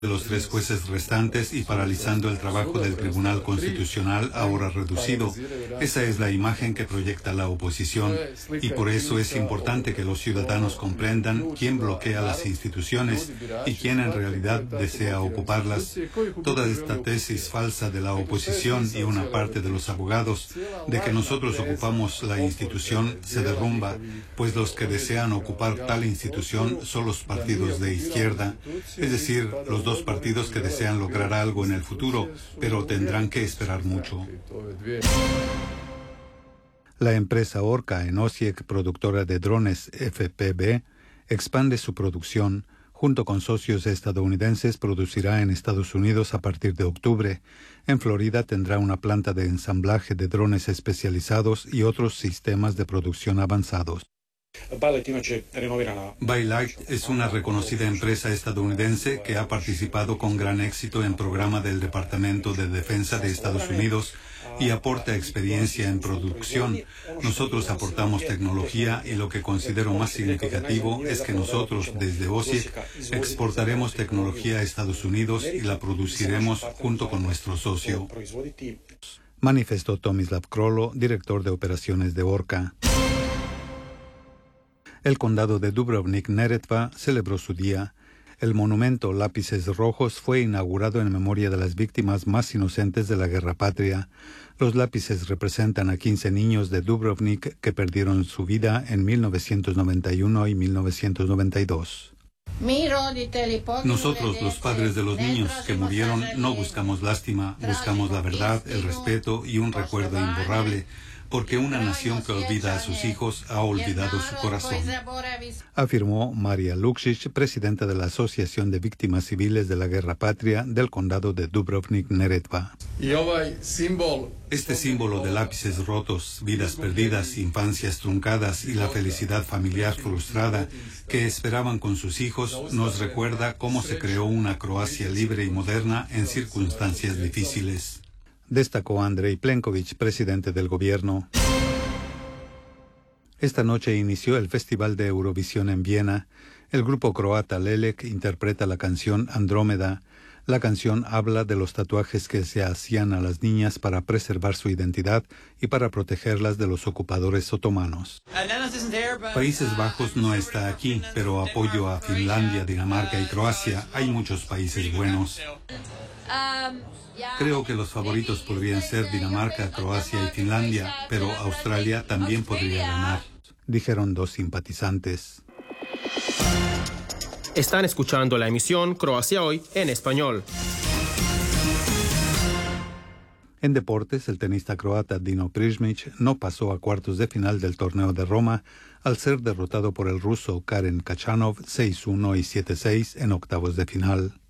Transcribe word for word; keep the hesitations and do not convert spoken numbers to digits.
de los tres jueces restantes y paralizando el trabajo del Tribunal Constitucional ahora reducido. Esa es la imagen que proyecta la oposición y por eso es importante que los ciudadanos comprendan quién bloquea las instituciones y quién en realidad desea ocuparlas. Toda esta tesis falsa de la oposición y una parte de los abogados de que nosotros ocupamos la institución se derrumba, pues los que desean ocupar tal institución son los partidos de izquierda, es decir, los dos partidos que desean lograr algo en el futuro, pero tendrán que esperar mucho. La empresa Orca en Osijek, productora de drones F P V, expande su producción. Junto con socios estadounidenses, producirá en Estados Unidos a partir de octubre. En Florida tendrá una planta de ensamblaje de drones especializados y otros sistemas de producción avanzados. Bylight es una reconocida empresa estadounidense que ha participado con gran éxito en programa del Departamento de Defensa de Estados Unidos y aporta experiencia en producción. Nosotros aportamos tecnología y lo que considero más significativo es que nosotros desde Osijek exportaremos tecnología a Estados Unidos y la produciremos junto con nuestro socio, manifestó Tomislav Krolo, director de operaciones de Orca. El condado de Dubrovnik-Neretva celebró su día. El monumento Lápices Rojos fue inaugurado en memoria de las víctimas más inocentes de la Guerra Patria. Los lápices representan a quince niños de Dubrovnik que perdieron su vida en mil novecientos noventa y uno y mil novecientos noventa y dos. Nosotros, los padres de los niños que murieron, no buscamos lástima, buscamos la verdad, el respeto y un recuerdo imborrable, porque una nación que olvida a sus hijos ha olvidado su corazón, afirmó María Lukšić, presidenta de la Asociación de Víctimas Civiles de la Guerra Patria del condado de Dubrovnik-Neretva. Este símbolo de lápices rotos, vidas perdidas, infancias truncadas y la felicidad familiar frustrada que esperaban con sus hijos nos recuerda cómo se creó una Croacia libre y moderna en circunstancias difíciles, destacó Andrej Plenković, presidente del gobierno. Esta noche inició el Festival de Eurovisión en Viena. El grupo croata Lelek interpreta la canción Andrómeda. La canción habla de los tatuajes que se hacían a las niñas para preservar su identidad y para protegerlas de los ocupadores otomanos. Países Bajos no está aquí, pero apoyo a Finlandia, Dinamarca y Croacia. Hay muchos países buenos. Creo que los favoritos podrían ser Dinamarca, Croacia y Finlandia, pero Australia también podría ganar, dijeron dos simpatizantes. Están escuchando la emisión Croacia Hoy en español. En deportes, el tenista croata Dino Prizmic no pasó a cuartos de final del torneo de Roma al ser derrotado por el ruso Karen Khachanov seis uno y siete seis en octavos de final.